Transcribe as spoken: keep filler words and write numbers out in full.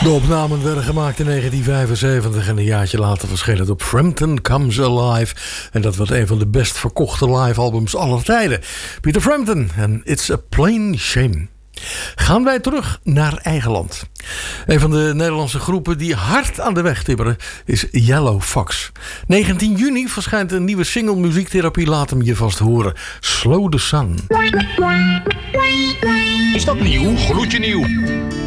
De opnamen werden gemaakt in negentien vijfenzeventig en een jaartje later verscheen het op Frampton Comes Alive. En dat wordt een van de best verkochte live albums aller tijden. Peter Frampton en It's a Plain Shame. Gaan wij terug naar eigen land. Een van de Nederlandse groepen die hard aan de weg timmeren is Yellow Fox. negentien juni verschijnt een nieuwe single Muziektherapie. Laat hem je vast horen. Slow the Sun. Is dat nieuw? Gloedje nieuw.